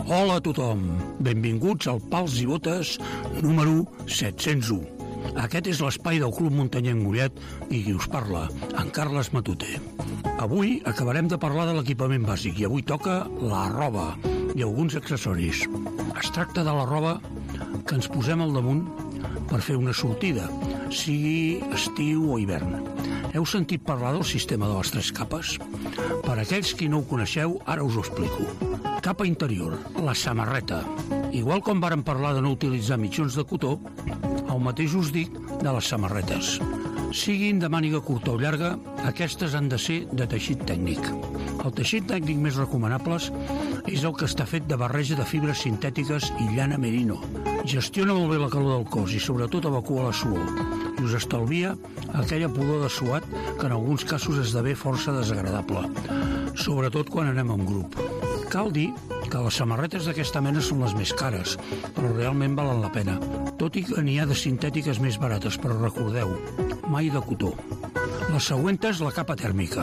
Hola a tothom, benvinguts al Pals i Botes número 701. Aquest és l'espai del Club Muntanyenc Mollet i qui us parla, en Carles Matute. Avui acabarem de parlar de l'equipament bàsic i avui toca la roba i alguns accessoris. Es tracta de la roba que ens posem al damunt per fer una sortida, sigui estiu o hivern. Heu sentit parlar del sistema de les 3 capes? Per aquells qui no ho coneixeu, ara us ho explico. Capa interior, la samarreta. Igual com vàrem parlar de no utilitzar mitjons de cotó, el mateix us dic de les samarretes. Siguin de màniga curta o llarga, aquestes han de ser de teixit tècnic. El teixit tècnic més recomanables és el que està fet de barreja de fibres sintètiques i llana merino. Gestiona molt bé la calor del cos i sobretot evacua la suor i us estalvia aquella pudor de suat que en alguns casos esdevé força desagradable, sobretot quan anem en grup. Cal dir que les samarretes d'aquesta mena són les més cares, però realment valen la pena, tot i que n'hi ha de sintètiques més barates, però recordeu, mai de cotó. La següent és la capa tèrmica,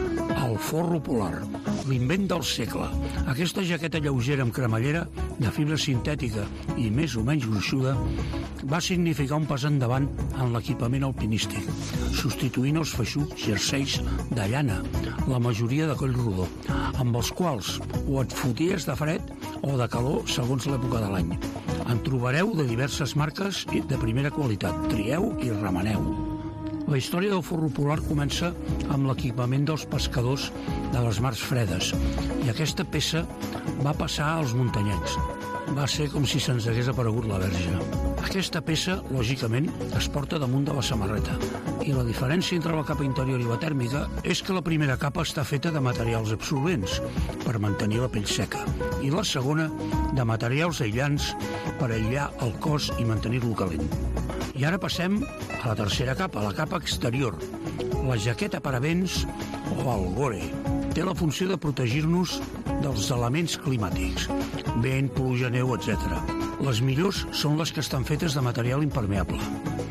el forro polar, l'invent del segle. Aquesta jaqueta lleugera amb cremallera de fibra sintètica i més o menys gruixuda va significar un pas endavant en l'equipament alpinístic, substituint els feixucs jerseis de llana, la majoria de coll rodó, amb els quals o et foties de fred o de calor segons l'època de l'any. En trobareu de diverses marques de primera qualitat. Trieu i remeneu. La història del forro polar comença amb l'equipament dels pescadors de les mars fredes i aquesta peça va passar als muntanyencs. Va ser com si se'ns hagués aparegut la verge. Aquesta peça, lògicament, es porta damunt de la samarreta i la diferència entre la capa interior i la tèrmica és que la primera capa està feta de materials absorbents per mantenir la pell seca i la segona de materials aïllants per aïllar el cos i mantenir-lo calent. I ara passem a la tercera capa, la capa exterior, la jaqueta paravents o el gore. Té la funció de protegir-nos dels elements climàtics, vent, pluja, neu, etc. Les millors són les que estan fetes de material impermeable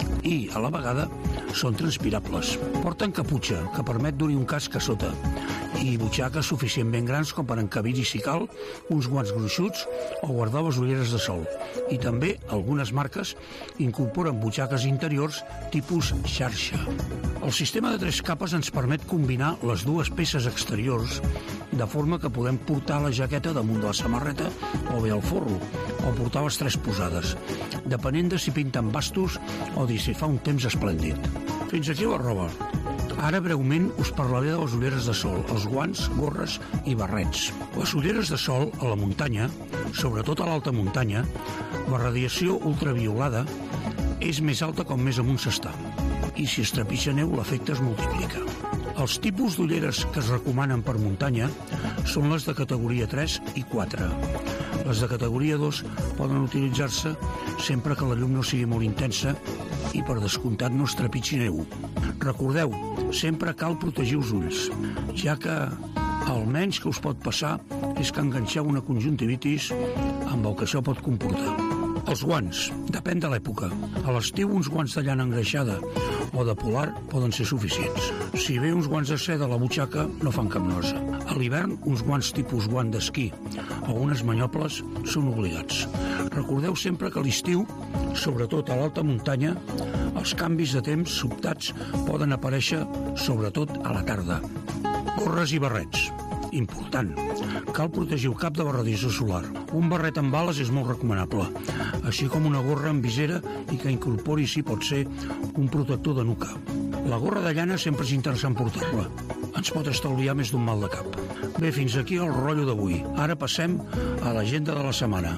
i, a la vegada, són transpirables. Porten caputxa, que permet dur-hi un casc a sota, i butxaques suficientment grans com per encabir-hi, si cal, uns guants gruixuts o guardar les ulleres de sol. I també, algunes marques incorporen butxaques interiors tipus xarxa. El sistema de 3 capes ens permet combinar les dues peces exteriors de forma que podem portar la jaqueta damunt de la samarreta o bé el forro, o portar les 3 posades, depenent de si pinten bastos o de si fa un temps esplèndid. Fins aquí la roba. Ara, breument, us parlaré de les ulleres de sol, els guants, gorres i barrets. Les ulleres de sol a la muntanya, sobretot a l'alta muntanya, la radiació ultraviolada és més alta com més amunt s'està, i si es trepitja neu l'efecte es multiplica. Els tipus d'ulleres que es recomanen per muntanya són les de categoria 3 i 4. Les de categoria 2 poden utilitzar-se sempre que la llum no sigui molt intensa i per descomptat no es trepitgi neu. Recordeu, sempre cal protegir els ulls, ja que el menys que us pot passar és que enganxeu una conjuntivitis amb el que això pot comportar. Els guants, depèn de l'època. A l'estiu uns guants de llana engreixada o de polar poden ser suficients. Si ve uns guants de seda a la butxaca no fan cap nosa. A l'hivern uns guants tipus guant d'esquí o unes manyoples són obligats. Recordeu sempre que a l'estiu, sobretot a l'alta muntanya, els canvis de temps sobtats poden aparèixer sobretot a la tarda. Gorres i barrets. Important. Cal protegir el cap de la radiació solar. Un barret amb ales és molt recomanable, així com una gorra amb visera i que incorpori, si pot ser, un protector de nuca. La gorra de llana sempre és interessant portar-la. Ens pot estalviar més d'un mal de cap. Bé, fins aquí el rotllo d'avui. Ara passem a l'agenda de la setmana.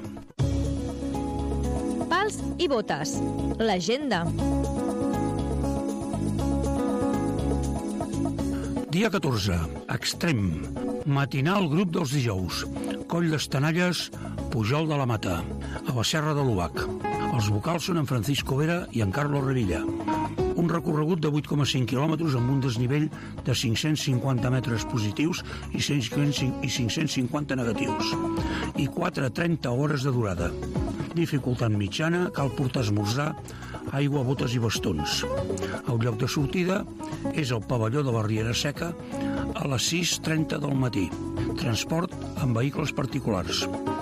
Pals i botes. L'agenda. Dia 14. Extrem. Matinal grup dels dijous. Coll d'Estanalles, Pujol de la Mata, a la Serra de l'Obac. Els vocals són en Francisco Vera i en Carlos Revilla. Un recorregut de 8,5 quilòmetres amb un desnivell de 550 metres positius i 550 negatius. I 4,30 hores de durada. Dificultat mitjana, cal portar esmorzar, aigua, botes i bastons. El lloc de sortida és el pavelló de la Riera Seca a les 6:30 del matí. Transport amb vehicles particulars.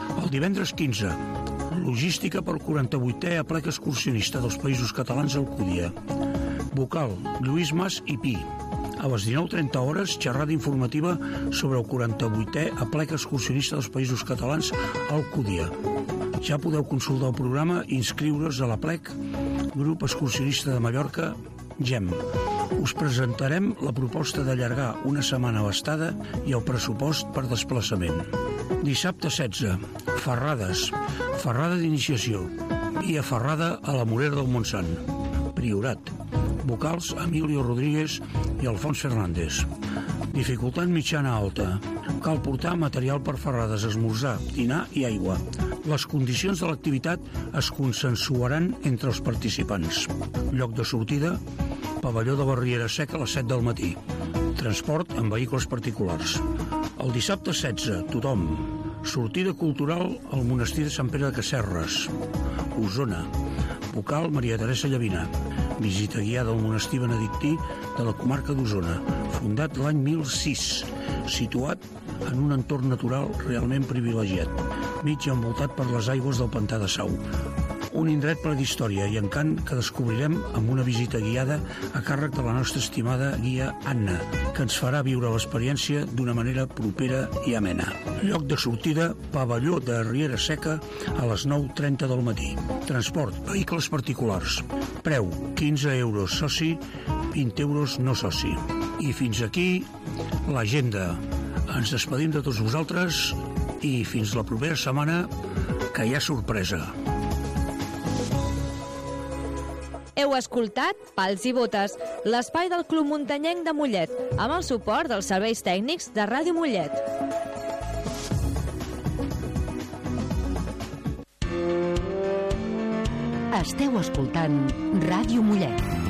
El divendres 15, logística pel 48è aplec excursionista dels Països Catalans a Alcúdia. Vocal, Lluís Mas i Pi. A les 19:30 hores, xerrada informativa sobre el 48è aplec excursionista dels Països Catalans a Alcúdia. Ja podeu consultar el programa i inscriure's a l'aplec Grup Excursionista de Mallorca, GEM. Us presentarem la proposta d'allargar una setmana l'estada i el pressupost per desplaçament. Dissabte 16, Ferrades, Ferrada d'iniciació, Via Ferrada a la Morera del Montsant. Priorat. Vocals, Emilio Rodríguez i Alfons Fernández. Dificultat mitjana alta. Cal portar material per ferrades, esmorzar, dinar i aigua. Les condicions de l'activitat es consensuaran entre els participants. Lloc de sortida, pavelló de la Riera Seca a les 7 del matí. Transport en vehicles particulars. El dissabte 16, tothom. Sortida cultural al monestir de Sant Pere de Casserres. Osona. Vocal, Maria Teresa Llavina. Visita guiada al monestir benedictí de la comarca d'Osona, fundat l'any 1006, situat en un entorn natural realment privilegiat, mig envoltat per les aigües del pantà de Sau. Un indret ple d'història i encant que descobrirem amb una visita guiada a càrrec de la nostra estimada guia Anna, que ens farà viure l'experiència d'una manera propera i amena. Lloc de sortida, pavelló de Riera Seca a les 9:30 del matí. Transport, vehicles particulars. Preu, 15 euros soci, 20 euros no soci. I fins aquí l'agenda. Ens despedim de tots vosaltres i fins la propera setmana, que hi ha sorpresa. Heu escoltat Pals i Botes, l'espai del Club Muntanyenc de Mollet, amb el suport dels serveis tècnics de Ràdio Mollet. Esteu escoltant Ràdio Mollet.